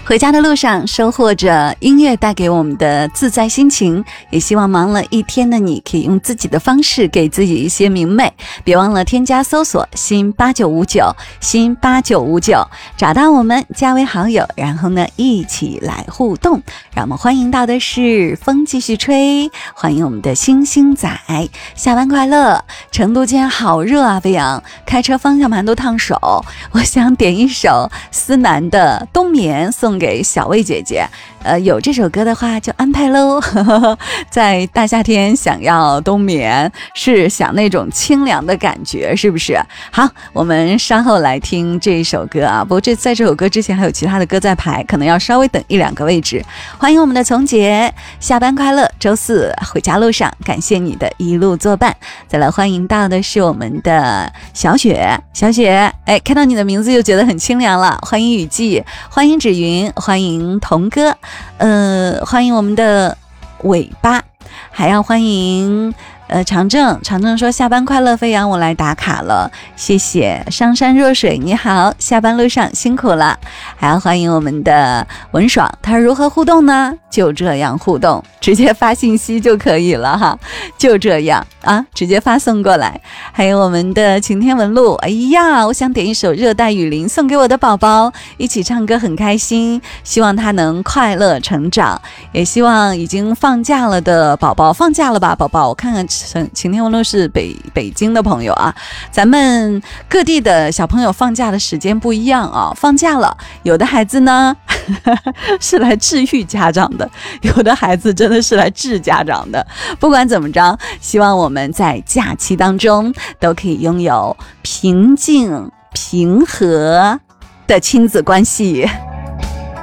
回家的路上收获着音乐带给我们的自在心情，也希望忙了一天的你可以用自己的方式给自己一些明媚。别忘了添加搜索新8959新8959，找到我们加为好友，然后呢一起来互动。让我们欢迎到的是风继续吹，欢迎我们的星星仔，下班快乐。成都今天好热啊，飞扬开车方向盘都烫手。我想点一首思南的冬眠送给小魏姐姐，有这首歌的话就安排喽。在大夏天想要冬眠，是想那种清凉的感觉，是不是？好，我们稍后来听这首歌啊。不过在这首歌之前还有其他的歌在排，可能要稍微等一两个位置。欢迎我们的从杰，下班快乐，周四回家路上，感谢你的一路作伴。再来欢迎到的是我们的小雪，小雪，看到你的名字就觉得很清凉了。欢迎雨季，欢迎芷云，欢迎童哥，欢迎我们的尾巴，还要欢迎长正说下班快乐，飞扬我来打卡了，谢谢。上山若水你好，下班路上辛苦了。还要欢迎我们的文爽，他如何互动呢？就这样互动，直接发信息就可以了哈，就这样啊，直接发送过来。还有我们的晴天文露，哎呀，我想点一首热带雨林送给我的宝宝，一起唱歌很开心，希望他能快乐成长，也希望已经放假了的宝宝放假了吧，宝宝，我看看晴天文露是北京的朋友啊，咱们各地的小朋友放假的时间不一样啊，放假了，有的孩子呢是来治愈家长的，有的孩子真的是来治家长的。不管怎么着，希望我们在假期当中都可以拥有平静平和的亲子关系。